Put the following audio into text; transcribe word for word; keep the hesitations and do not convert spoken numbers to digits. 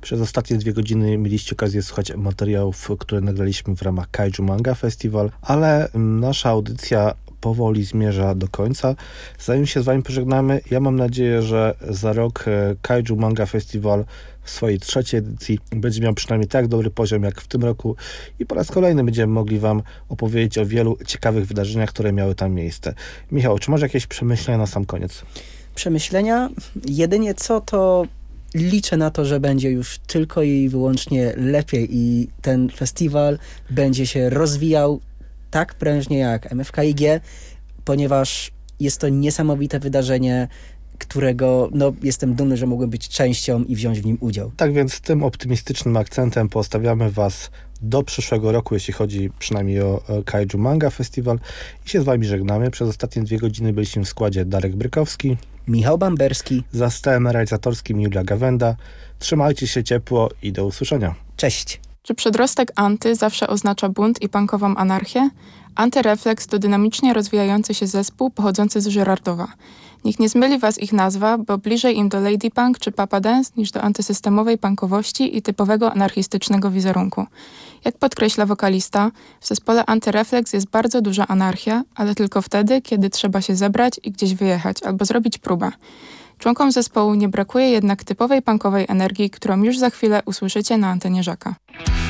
Przez ostatnie dwie godziny mieliście okazję słuchać materiałów, które nagraliśmy w ramach Kaiju Manga Festival, ale nasza audycja powoli zmierza do końca. Zanim się z wami pożegnamy, ja mam nadzieję, że za rok Kaiju Manga Festival w swojej trzeciej edycji będzie miał przynajmniej tak dobry poziom jak w tym roku i po raz kolejny będziemy mogli wam opowiedzieć o wielu ciekawych wydarzeniach, które miały tam miejsce. Michał, czy masz jakieś przemyślenia na sam koniec? Przemyślenia? Jedynie co, to liczę na to, że będzie już tylko i wyłącznie lepiej i ten festiwal będzie się rozwijał tak prężnie jak M F K I G, ponieważ jest to niesamowite wydarzenie, którego no, jestem dumny, że mogłem być częścią i wziąć w nim udział. Tak więc tym optymistycznym akcentem postawiamy was do przyszłego roku, jeśli chodzi przynajmniej o Kaiju Manga Festival i się z wami żegnamy. Przez ostatnie dwie godziny byliśmy w składzie Darek Brykowski, Michał Bamberski, za stołem realizatorskim Julia Gawenda. Trzymajcie się ciepło i do usłyszenia. Cześć! Czy przedrostek anty zawsze oznacza bunt i punkową anarchię? Antyrefleks to dynamicznie rozwijający się zespół pochodzący z Żyrardowa. Niech nie zmyli was ich nazwa, bo bliżej im do Lady Punk czy Papa Dance niż do antysystemowej punkowości i typowego anarchistycznego wizerunku. Jak podkreśla wokalista, w zespole Antyrefleks jest bardzo duża anarchia, ale tylko wtedy, kiedy trzeba się zebrać i gdzieś wyjechać albo zrobić próbę. Członkom zespołu nie brakuje jednak typowej punkowej energii, którą już za chwilę usłyszycie na antenie Żaka.